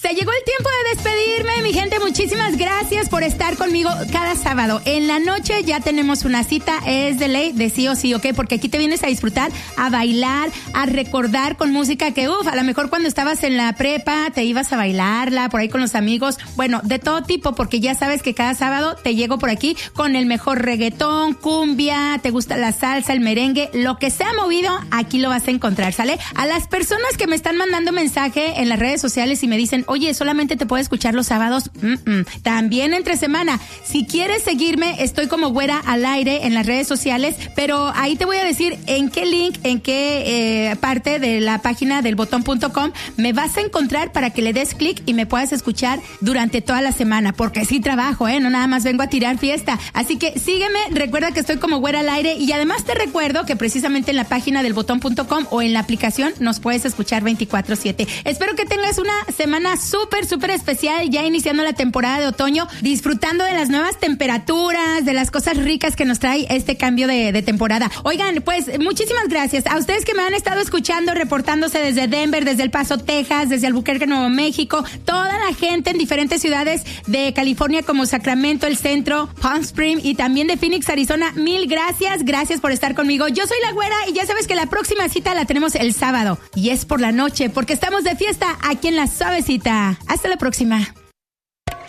llegó el tiempo de despedirme, mi gente. Muchísimas gracias por estar conmigo cada sábado. En la noche ya tenemos una cita, es de ley, de sí o sí, ¿ok? Porque aquí te vienes a disfrutar, a bailar, a recordar con música que, a lo mejor cuando estabas en la prepa te ibas a bailarla por ahí con los amigos. Bueno, de todo tipo, porque ya sabes que cada sábado te llego por aquí con el mejor reggaetón, cumbia, te gusta la salsa, el merengue, lo que sea movido, aquí lo vas a encontrar, ¿sale? A las personas que me están mandando mensaje en las redes sociales y me dicen, oye, solamente te puedo escuchar los sábados, también entre semana. Si quieres seguirme, estoy como Güera al Aire en las redes sociales, pero ahí te voy a decir en qué link, en qué parte de la página del botón.com me vas a encontrar para que le des clic y me puedas escuchar durante toda la semana, porque sí trabajo, no nada más vengo a tirar fiesta. Así que sígueme, recuerda que estoy como Güera al Aire y además te recuerdo que precisamente en la página del botón.com o en la aplicación nos puedes escuchar 24/7. Espero que tengas una semana súper especial, ya iniciando la temporada de otoño, disfrutando de las nuevas temperaturas, de las cosas ricas que nos trae este cambio de temporada. Oigan, pues muchísimas gracias a ustedes que me han estado escuchando, reportándose desde Denver, desde El Paso, Texas, desde Albuquerque, Nuevo México, toda la gente en diferentes ciudades de California como Sacramento, el centro, Palm Springs y también de Phoenix, Arizona. Mil gracias por estar conmigo. Yo soy la Güera y ya sabes que la próxima cita la tenemos el sábado y es por la noche porque estamos de fiesta aquí en La Suavecita. Hasta la próxima.